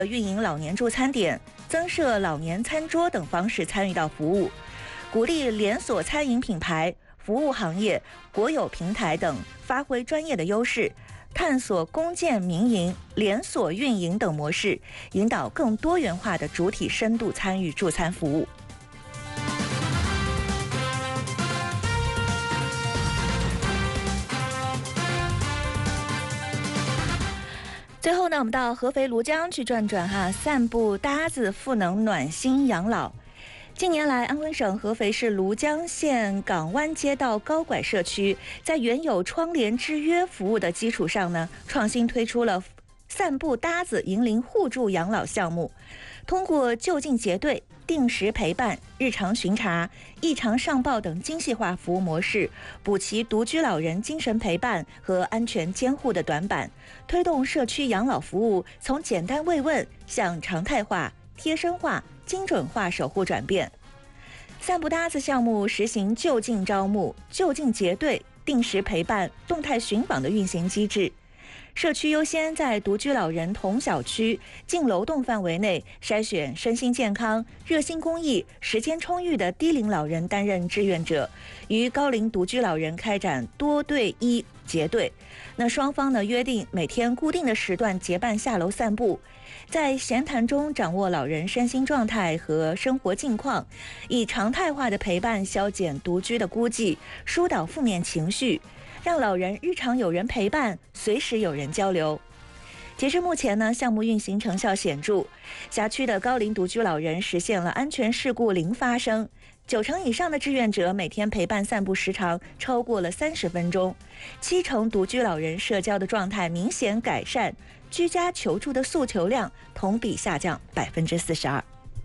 运营老年助餐点、增设老年餐桌等方式参与到服务，鼓励连锁餐饮品牌、服务行业、国有平台等发挥专业的优势，探索公建民营、连锁运营等模式，引导更多元化的主体深度参与助餐服务。最后呢，我们到合肥庐江去转转哈，散步搭子赋能暖心养老。近年来，安徽省合肥市庐江县港湾街道高拐社区，在原有窗帘之约服务的基础上呢，创新推出了散步搭子银龄互助养老项目，通过就近结对、定时陪伴、日常巡查、异常上报等精细化服务模式，补齐独居老人精神陪伴和安全监护的短板，推动社区养老服务从简单慰问向常态化、贴身化、精准化守护转变。散步搭子项目实行就近招募、就近结对、定时陪伴、动态巡访的运行机制。社区优先在独居老人同小区、近楼栋范围内筛选身心健康、热心公益、时间充裕的低龄老人担任志愿者，与高龄独居老人开展多对一结对。那双方呢约定每天固定的时段结伴下楼散步，在闲谈中掌握老人身心状态和生活近况，以常态化的陪伴消减独居的孤寂，疏导负面情绪，让老人日常有人陪伴，随时有人交流。截至目前呢，项目运行成效显著，辖区的高龄独居老人实现了安全事故零发生，90%以上的志愿者每天陪伴散步时长超过了30分钟，70%独居老人社交的状态明显改善，居家求助的诉求量同比下降42%。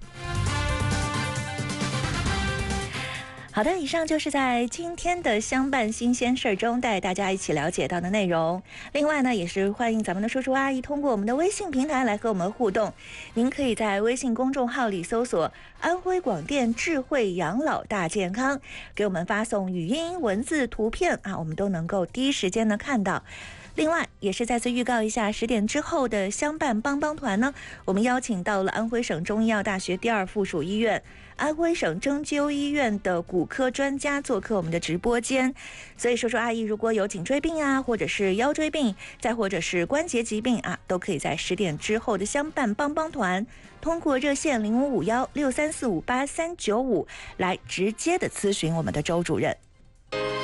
好的，以上就是在今天的相伴新鲜事中带大家一起了解到的内容。另外呢，也是欢迎咱们的叔叔阿姨通过我们的微信平台来和我们互动。您可以在微信公众号里搜索安徽广电智慧养老大健康，给我们发送语音、文字、图片啊，我们都能够第一时间的看到。另外也是再次预告一下，10点之后的相伴帮帮团呢，我们邀请到了安徽省中医药大学第2附属医院、安徽省针灸医院的骨科专家做客我们的直播间。所以叔叔阿姨如果有颈椎病啊，或者是腰椎病，再或者是关节疾病啊，都可以在10点之后的相伴帮帮团通过热线055163458395来直接的咨询我们的周主任。